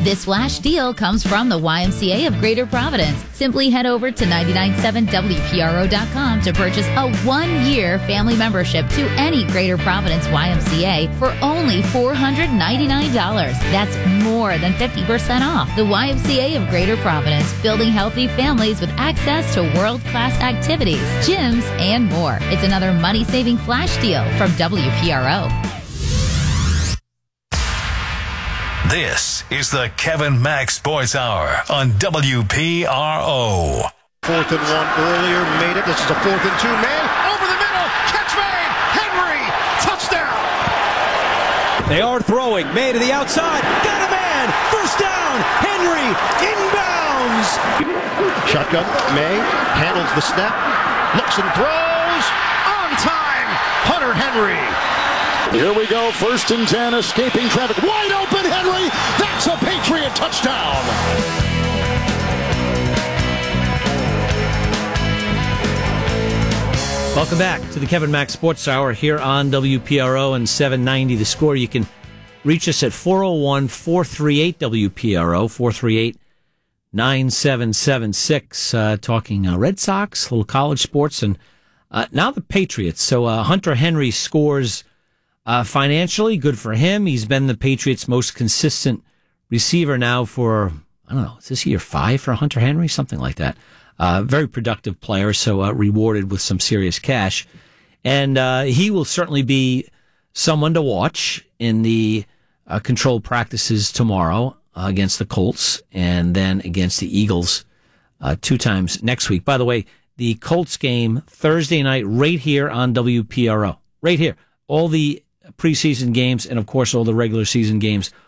This flash deal comes from the YMCA of Greater Providence. Simply head over to 997WPRO.com to purchase a 1-year family membership to any Greater Providence YMCA for only $499. That's more than 50% off. The YMCA of Greater Providence, building healthy families with access to world-class activities, gyms, and more. It's another money-saving flash deal from WPRO. This is the Kevin Mack Sports Hour on WPRO. 4th and 1 earlier, made it. This is a 4th and 2. May over the middle, catch made. Henry, touchdown. They are throwing. May to the outside, got a man. First down. Henry inbounds. Shotgun. May handles the snap, looks and throws. On time, Hunter Henry. Here we go, 1st and 10, escaping traffic. Wide open, Henry. That's a Patriot touchdown. Welcome back to the Kevin Mack Sports Hour here on WPRO and 790 The Score. You can reach us at 401-438-WPRO, 438-9776, talking Red Sox, little college sports, and now the Patriots. So Hunter Henry scores financially, good for him. He's been the Patriots' most consistent receiver now for, I don't know, is this year 5 for Hunter Henry? Something like that. Very productive player, so rewarded with some serious cash. And he will certainly be someone to watch in the controlled practices tomorrow against the Colts and then against the Eagles 2 times next week. By the way, the Colts game Thursday night right here on WPRO. Right here. All the preseason games and, of course, all the regular season games